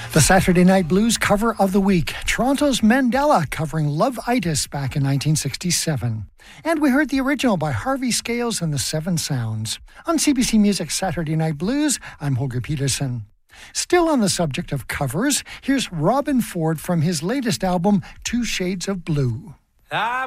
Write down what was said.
The Saturday Night Blues cover of the week, Toronto's Mandela covering Love-itis back in 1967. And we heard the original by Harvey Scales and the Seven Sounds. On CBC Music's Saturday Night Blues, I'm Holger Peterson. Still on the subject of covers, here's Robben Ford from his latest album, Two Shades of Blue.